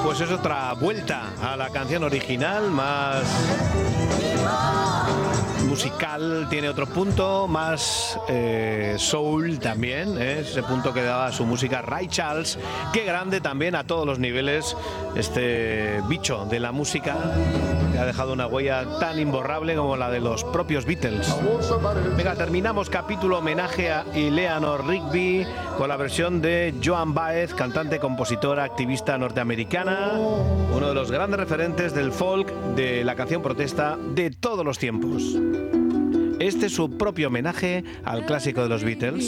Pues es otra vuelta a la canción original, más musical, tiene otro punto, más soul también, ese punto que daba a su música Ray Charles. Qué grande también a todos los niveles este bicho de la música, que ha dejado una huella tan imborrable como la de los propios Beatles. Venga, terminamos capítulo homenaje a Eleanor Rigby con la versión de Joan Baez, cantante, compositora, activista norteamericana, uno de los grandes referentes del folk, de la canción protesta de todos los tiempos. Este es su propio homenaje al clásico de los Beatles.